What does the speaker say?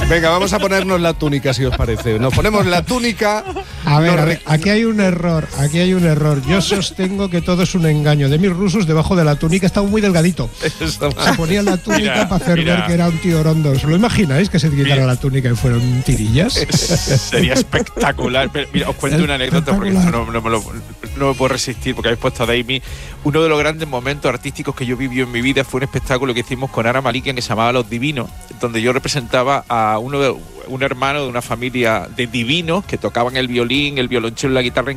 Venga, vamos a ponernos la túnica, si os parece. Nos ponemos la túnica. A ver, aquí hay un error. Yo sostengo que todo es un engaño. De mis rusos, debajo de la túnica estaba muy delgadito. Se ponía la túnica para hacer ver que era un tío orondo. ¿Os lo imagináis que se quitara la túnica y fueron tirillas? Sería espectacular. Pero, mira, os cuento una anécdota porque no me puedo resistir, porque habéis puesto a Daimi. Uno de los grandes momentos artísticos que yo viví en mi vida fue un espectáculo que hicimos con Ara Malikian que se llamaba Los Divinos, donde yo representaba a un hermano de una familia de divinos que tocaban el violín, el violonchelo y la guitarra